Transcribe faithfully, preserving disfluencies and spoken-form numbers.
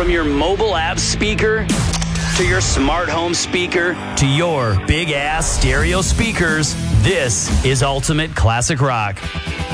From your mobile app speaker to your smart home speaker to your big ass stereo speakers, this is Ultimate Classic Rock.